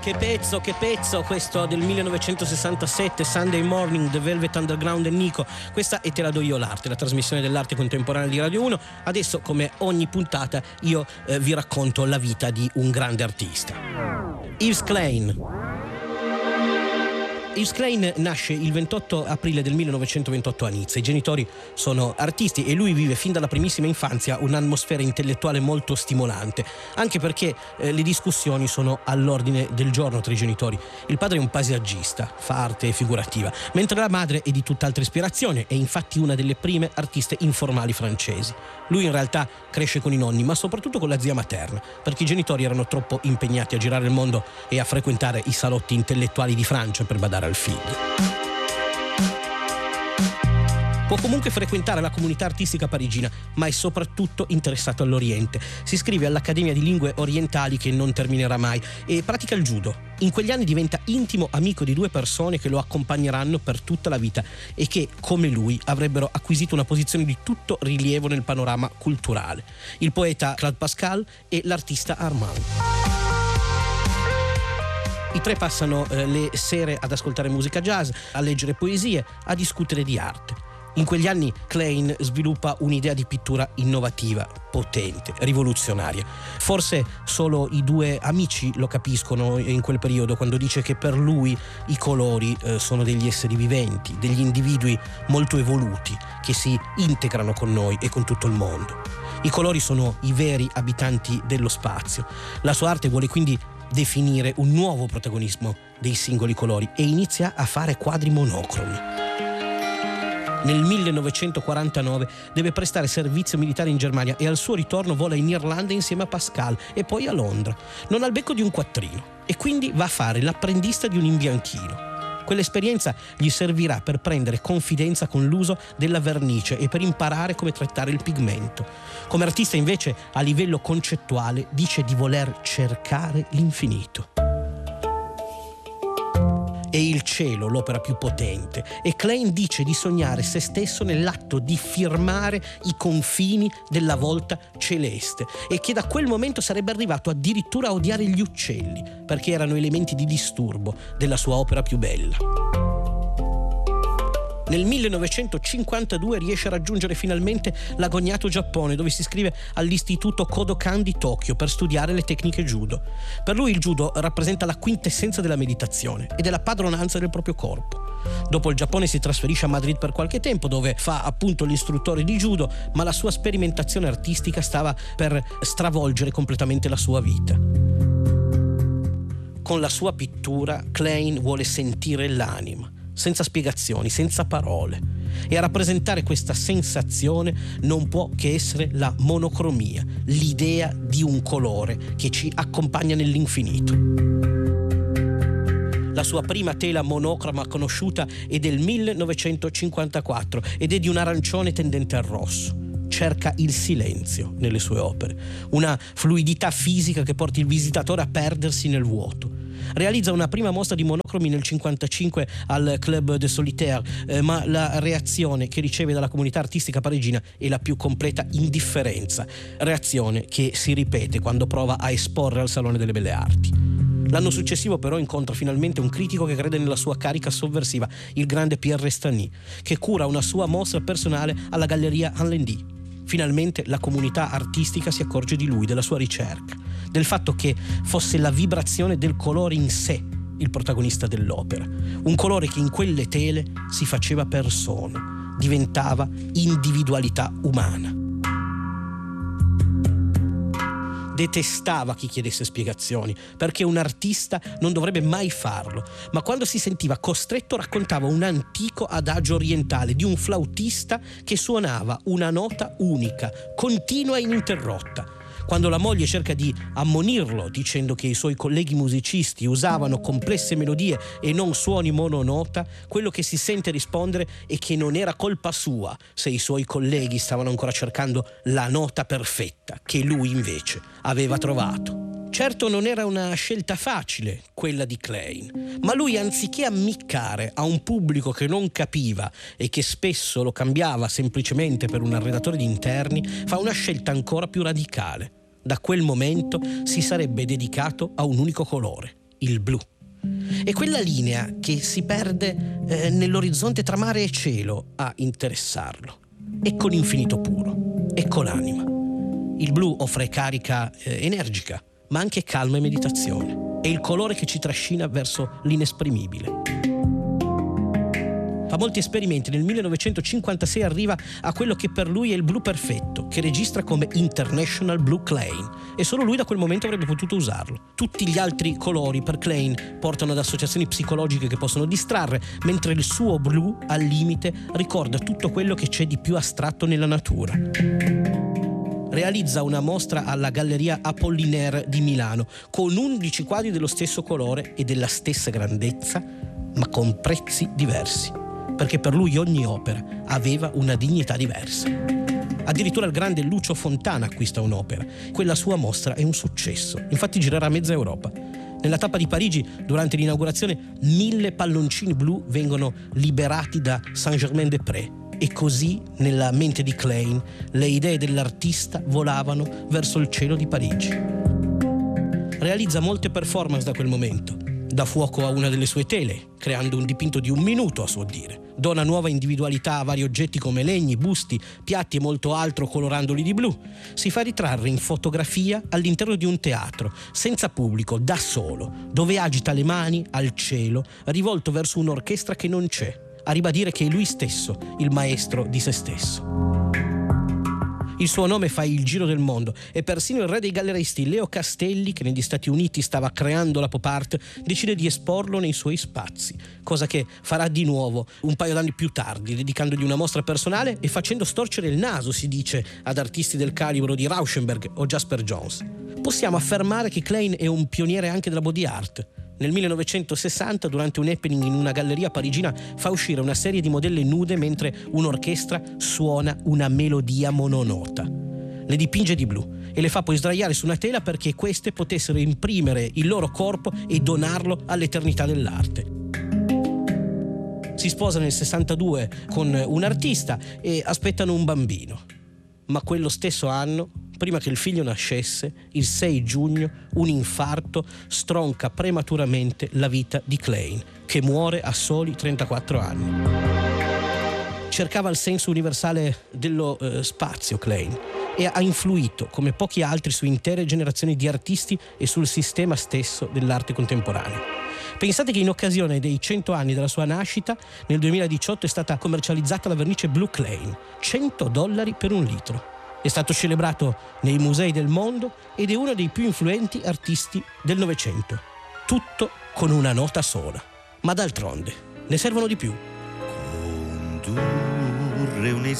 che pezzo questo del 1967, Sunday Morning, The Velvet Underground e Nico. Questa è Te la do io l'arte, la trasmissione dell'arte contemporanea di Radio 1. Adesso, come ogni puntata, io vi racconto la vita di un grande artista. Yves Klein. Yves Klein nasce il 28 aprile del 1928 a Nizza. I genitori sono artisti e lui vive fin dalla primissima infanzia un'atmosfera intellettuale molto stimolante, anche perché le discussioni sono all'ordine del giorno tra i genitori. Il padre è un paesaggista, fa arte figurativa, mentre la madre è di tutt'altra ispirazione, è infatti una delle prime artiste informali francesi. Lui in realtà cresce con i nonni, ma soprattutto con la zia materna, perché i genitori erano troppo impegnati a girare il mondo e a frequentare i salotti intellettuali di Francia per badare al figlio. Può comunque frequentare la comunità artistica parigina, ma è soprattutto interessato all'Oriente. Si iscrive all'Accademia di Lingue Orientali, che non terminerà mai, e pratica il judo. In quegli anni diventa intimo amico di due persone che lo accompagneranno per tutta la vita e che, come lui, avrebbero acquisito una posizione di tutto rilievo nel panorama culturale: il poeta Claude Pascal e l'artista Armand. I tre passano le sere ad ascoltare musica jazz, a leggere poesie, a discutere di arte. In quegli anni Klein sviluppa un'idea di pittura innovativa, potente, rivoluzionaria. Forse solo i due amici lo capiscono in quel periodo, quando dice che per lui i colori sono degli esseri viventi, degli individui molto evoluti che si integrano con noi e con tutto il mondo. I colori sono i veri abitanti dello spazio. La sua arte vuole quindi definire un nuovo protagonismo dei singoli colori e inizia a fare quadri monocromi. Nel 1949 deve prestare servizio militare in Germania e al suo ritorno vola in Irlanda insieme a Pascal e poi a Londra. Non ha il becco di un quattrino e quindi va a fare l'apprendista di un imbianchino. Quell'esperienza gli servirà per prendere confidenza con l'uso della vernice e per imparare come trattare il pigmento. Come artista invece, a livello concettuale, dice di voler cercare l'infinito. È il cielo l'opera più potente e Klein dice di sognare se stesso nell'atto di firmare i confini della volta celeste e che da quel momento sarebbe arrivato addirittura a odiare gli uccelli perché erano elementi di disturbo della sua opera più bella. Nel 1952 riesce a raggiungere finalmente l'agognato Giappone, dove si iscrive all'istituto Kodokan di Tokyo per studiare le tecniche judo. Per lui il judo rappresenta la quintessenza della meditazione e della padronanza del proprio corpo. Dopo il Giappone si trasferisce a Madrid per qualche tempo, dove fa appunto l'istruttore di judo, ma la sua sperimentazione artistica stava per stravolgere completamente la sua vita. Con la sua pittura Klein vuole sentire l'anima, senza spiegazioni, senza parole. E a rappresentare questa sensazione non può che essere la monocromia, l'idea di un colore che ci accompagna nell'infinito. La sua prima tela monocroma conosciuta è del 1954 ed è di un arancione tendente al rosso. Cerca il silenzio nelle sue opere, una fluidità fisica che porti il visitatore a perdersi nel vuoto. Realizza una prima mostra di monocromi nel 1955 al Club de Solitaire, ma la reazione che riceve dalla comunità artistica parigina è la più completa indifferenza, reazione che si ripete quando prova a esporre al Salone delle Belle Arti. L'anno successivo però incontra finalmente un critico che crede nella sua carica sovversiva, il grande Pierre Restany, che cura una sua mostra personale alla Galleria Allendy. Finalmente la comunità artistica si accorge di lui, della sua ricerca, del fatto che fosse la vibrazione del colore in sé il protagonista dell'opera. Un colore che in quelle tele si faceva persona, diventava individualità umana. Detestava chi chiedesse spiegazioni, perché un artista non dovrebbe mai farlo, ma quando si sentiva costretto raccontava un antico adagio orientale di un flautista che suonava una nota unica, continua e ininterrotta. Quando la moglie cerca di ammonirlo dicendo che i suoi colleghi musicisti usavano complesse melodie e non suoni mononota, quello che si sente rispondere è che non era colpa sua se i suoi colleghi stavano ancora cercando la nota perfetta che lui invece aveva trovato. Certo non era una scelta facile quella di Klein, ma lui, anziché ammiccare a un pubblico che non capiva e che spesso lo cambiava semplicemente per un arredatore di interni, fa una scelta ancora più radicale. Da quel momento si sarebbe dedicato a un unico colore, il blu. È quella linea che si perde nell'orizzonte tra mare e cielo a interessarlo. Ecco l'infinito puro, ecco l'anima. Il blu offre carica energica, ma anche calma e meditazione. È il colore che ci trascina verso l'inesprimibile. Fa molti esperimenti. Nel 1956 arriva a quello che per lui è il blu perfetto, che registra come International Blue Klein, e solo lui da quel momento avrebbe potuto usarlo. Tutti gli altri colori per Klein portano ad associazioni psicologiche che possono distrarre, mentre il suo blu, al limite, ricorda tutto quello che c'è di più astratto nella natura. Realizza una mostra alla Galleria Apollinaire di Milano con 11 quadri dello stesso colore e della stessa grandezza, ma con prezzi diversi, perché per lui ogni opera aveva una dignità diversa. Addirittura il grande Lucio Fontana acquista un'opera. Quella sua mostra è un successo, infatti girerà mezza Europa. Nella tappa di Parigi, durante l'inaugurazione, 1000 palloncini blu vengono liberati da Saint-Germain-des-Prés. E così, nella mente di Klein, le idee dell'artista volavano verso il cielo di Parigi. Realizza molte performance da quel momento. Dà fuoco a una delle sue tele, creando un dipinto di 1 minuto a suo dire. Dona nuova individualità a vari oggetti come legni, busti, piatti e molto altro, colorandoli di blu. Si fa ritrarre in fotografia all'interno di un teatro, senza pubblico, da solo, dove agita le mani al cielo, rivolto verso un'orchestra che non c'è, a ribadire che è lui stesso il maestro di se stesso. Il suo nome fa il giro del mondo e persino il re dei galleristi Leo Castelli, che negli Stati Uniti stava creando la pop art, decide di esporlo nei suoi spazi, cosa che farà di nuovo un paio d'anni più tardi, dedicandogli una mostra personale e facendo storcere il naso, si dice, ad artisti del calibro di Rauschenberg o Jasper Johns. Possiamo affermare che Klein è un pioniere anche della body art. Nel 1960, durante un happening in una galleria parigina, fa uscire una serie di modelle nude mentre un'orchestra suona una melodia mononota. Le dipinge di blu e le fa poi sdraiare su una tela perché queste potessero imprimere il loro corpo e donarlo all'eternità dell'arte. Si sposa nel 62 con un artista e aspettano un bambino. Ma quello stesso anno, prima che il figlio nascesse, il 6 giugno, un infarto stronca prematuramente la vita di Klein, che muore a soli 34 anni. Cercava il senso universale dello spazio, Klein, e ha influito, come pochi altri, su intere generazioni di artisti e sul sistema stesso dell'arte contemporanea. Pensate che in occasione dei 100 anni della sua nascita, nel 2018 è stata commercializzata la vernice Blue Klein, $100 per 1 litro. È stato celebrato nei musei del mondo ed è uno dei più influenti artisti del Novecento. Tutto con una nota sola. Ma d'altronde, ne servono di più. Condurre